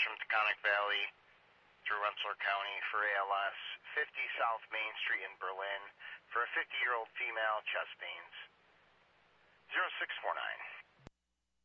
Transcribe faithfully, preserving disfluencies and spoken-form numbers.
from Taconic Valley through Rensselaer County for A L S, fifty South Main Street in Berlin for a fifty-year-old female, chest pains. zero six four nine.